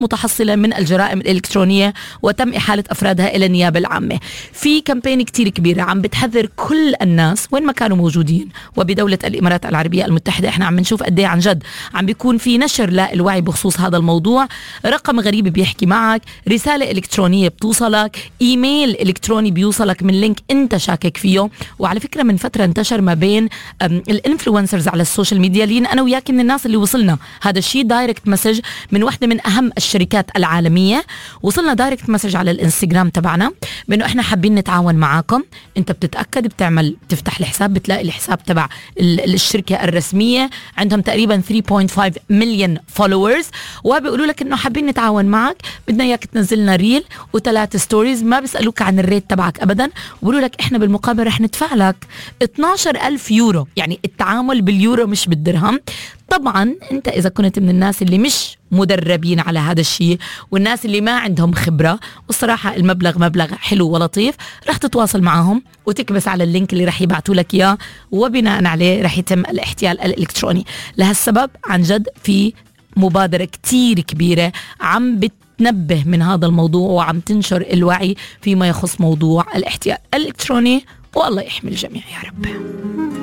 متحصلة من الجرائم الإلكترونية وتم إحالة أفرادها إلى النيابة العامة. في كامبين كتير كبيرة عم بتحذر كل الناس وين ما كانوا موجودين، وبدولة الإمارات العربية المتحدة احنا عم نشوف قد ايه عن جد عم بيكون في نشر للوعي بخصوص هذا الموضوع. رقم غريب بيحكي معك، رسالة إلكترونية بتوصلك، إيميل إلكتروني بيوصلك من لينك أنت شاكك فيه. وعلى فكرة من فترة انتشر ما بين الانفلونسرز على السوشيال ميديا، لين أنا وياك من الناس اللي وصلنا هذا الشيء دايركت مسج من واحدة من أهم الشركات العالمية. وصلنا دايركت مسج على الانستغرام تبعنا بأنه إحنا حابين نتعاون معاكم. أنت بتتأكد بتفتح الحساب، بتلاقي الحساب تبع الشركة الرسمية، عندهم تقريبا 3.5 مليون فولورز، وبيقولوا لك إنه حابين نتعاون معك، بدنا إياك تنزلنا ريل و3 ستوريز، ما بيسألوك عن الريت تبعك أبدا، وبيقولوا لك إحنا بالمقابل رح ندفع لك 12,000 يورو، يعني التعامل باليورو مش بالدرهم. طبعا انت اذا كنت من الناس اللي مش مدربين على هذا الشيء والناس اللي ما عندهم خبرة، والصراحة المبلغ مبلغ حلو ولطيف، رح تتواصل معهم وتكبس على اللينك اللي رح يبعتوا لك اياه، وبناء عليه رح يتم الاحتيال الالكتروني. لهالسبب عن جد في مبادرة كتير كبيرة عم بتنبه من هذا الموضوع وعم تنشر الوعي فيما يخص موضوع الاحتيال الالكتروني، والله يحمي الجميع يا رب.